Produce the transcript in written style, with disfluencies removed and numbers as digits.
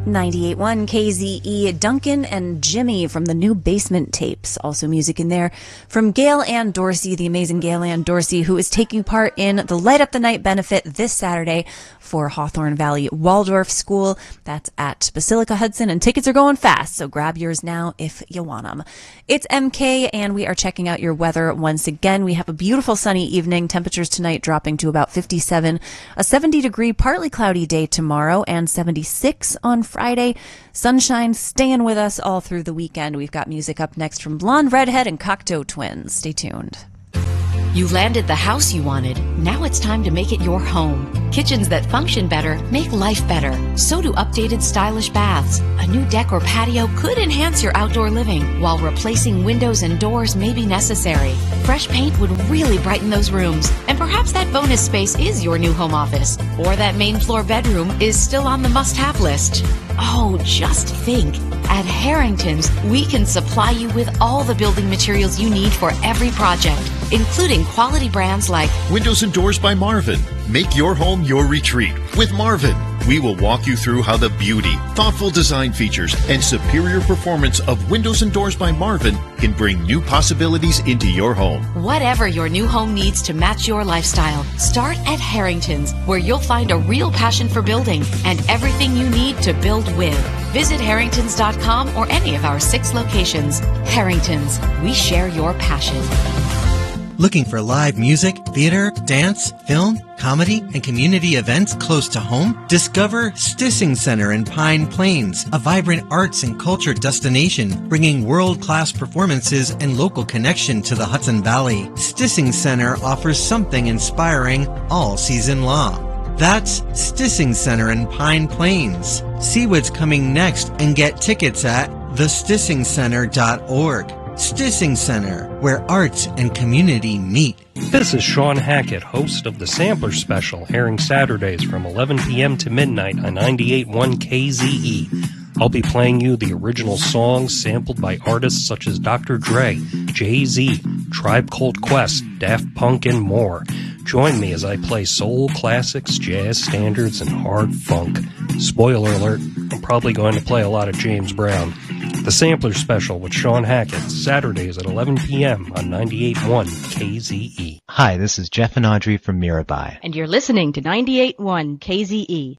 98.1 KZE, Duncan and Jimmy from the new Basement Tapes. Also music in there from Gail Ann Dorsey, the amazing Gail Ann Dorsey, who is taking part in the Light Up the Night benefit this Saturday for Hawthorne Valley Waldorf School. That's at Basilica Hudson, and tickets are going fast, so grab yours now if you want them. It's MK, and we are checking out your weather once again. We have a beautiful sunny evening. Temperatures tonight dropping to about 57. A 70-degree, partly cloudy day tomorrow, and 76 on Friday. Sunshine staying with us all through the weekend. We've got music up next from Blonde Redhead and Cocteau Twins. Stay tuned. You landed the house you wanted. Now it's time to make it your home. Kitchens that function better make life better. So do updated stylish baths. A new deck or patio could enhance your outdoor living, while replacing windows and doors may be necessary. Fresh paint would really brighten those rooms. And perhaps that bonus space is your new home office, or that main floor bedroom is still on the must-have list. Oh, just think. At Harrington's, we can supply you with all the building materials you need for every project, including quality brands like Windows and Doors by Marvin. Make your home your retreat with Marvin. We will walk you through how the beauty, thoughtful design features, and superior performance of Windows and Doors by Marvin can bring new possibilities into your home. Whatever your new home needs to match your lifestyle, start at Harrington's, where you'll find a real passion for building and everything you need to build with. Visit harringtons.com or any of our 6 locations. Harrington's, we share your passion. Looking for live music, theater, dance, film, comedy, and community events close to home? Discover Stissing Center in Pine Plains, a vibrant arts and culture destination bringing world-class performances and local connection to the Hudson Valley. Stissing Center offers something inspiring all season long. That's Stissing Center in Pine Plains. See what's coming next and get tickets at thestissingcenter.org. Stissing Center, where arts and community meet. This is Sean Hackett, host of the Sampler Special, airing Saturdays from 11 p.m. to midnight on 98.1 KZE. I'll be playing you the original songs sampled by artists such as Dr. Dre, Jay-Z, Tribe Called Quest, Daft Punk, and more. Join me as I play soul classics, jazz standards, and hard funk. Spoiler alert, I'm probably going to play a lot of James Brown. The Sampler Special with Sean Hackett, Saturdays at 11 p.m. on 98.1 KZE. Hi, this is Jeff and Audrey from Mirabai. And you're listening to 98.1 KZE.